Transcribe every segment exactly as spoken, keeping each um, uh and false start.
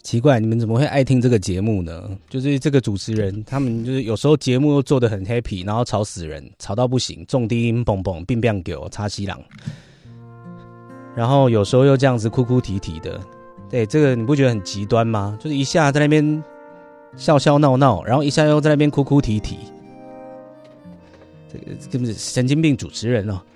奇怪，你们怎么会爱听这个节目呢？就是这个主持人，他们就是有时候节目又做得很 happy， 然后吵死人，吵到不行，重低音蹦蹦，并并给我插西郎，然后有时候又这样子哭哭啼啼的。对，这个你不觉得很极端吗？就是一下在那边笑笑闹闹，然后一下又在那边哭哭啼啼，这个根本是神经病主持人哦。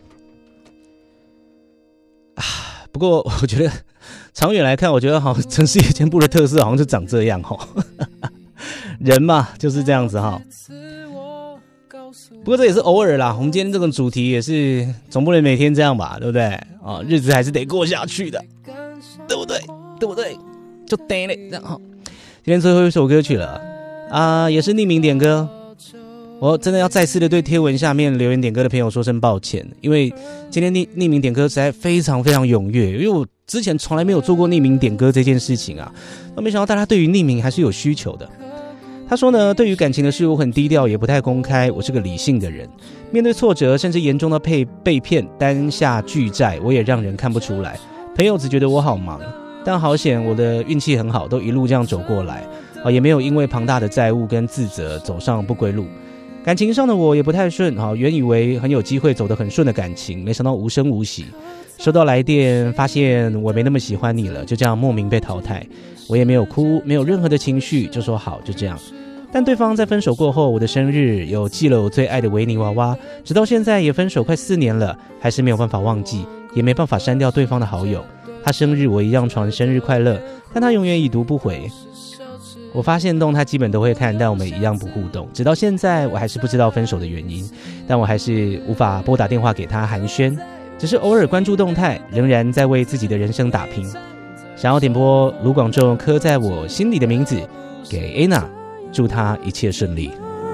啊，不过我觉得长远来看，我觉得好像城市夜间部的特色好像就长这样哈，人嘛就是这样子哈。不过这也是偶尔啦，我们今天这个主题也是总不能每天这样吧，对不对啊？日子还是得过下去的，对不对？对不对？就得嘞，这样哈。今天最后一首歌曲了啊，也是匿名点歌。我真的要再次的对贴文下面留言点歌的朋友说声抱歉，因为今天匿匿名点歌实在非常非常踊跃，因为我之前从来没有做过匿名点歌这件事情啊，我没想到大家对于匿名还是有需求的。他说呢，对于感情的事我很低调，也不太公开，我是个理性的人，面对挫折甚至严重的被被骗、担下巨债，我也让人看不出来。朋友只觉得我好忙，但好险我的运气很好，都一路这样走过来，啊，也没有因为庞大的债务跟自责走上不归路。感情上的我也不太顺，原以为很有机会走得很顺的感情，没想到无声无息。收到来电，发现我没那么喜欢你了，就这样莫名被淘汰。我也没有哭，没有任何的情绪，就说好，就这样。但对方在分手过后，我的生日有寄了我最爱的维尼娃娃，直到现在也分手快四年了，还是没有办法忘记，也没办法删掉对方的好友。他生日我一样传生日快乐，但他永远已读不回。我发现动他基本都会看，但我们一样不互动。直到现在我还是不知道分手的原因，但我还是无法拨打电话给他寒暄，只是偶尔关注动态，仍然在为自己的人生打拼。想要点播卢广仲刻在我心里的名字给 Anna， 祝她一切顺利。